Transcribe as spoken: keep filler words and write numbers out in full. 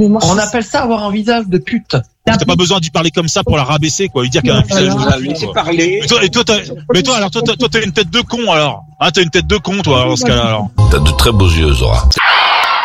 Mais moi, On je- appelle ça avoir un visage de pute. T'as pas besoin d'y parler comme ça pour la rabaisser, quoi. Lui dire qu'elle a un visage de Voilà, pute, laissez quoi. parler. Mais toi, et toi, t'as, mais toi, alors, toi, toi, toi, t'as une tête de con, alors. Hein, t'as une tête de con, toi, dans ce cas-là, alors. T'as de très beaux yeux, Zora.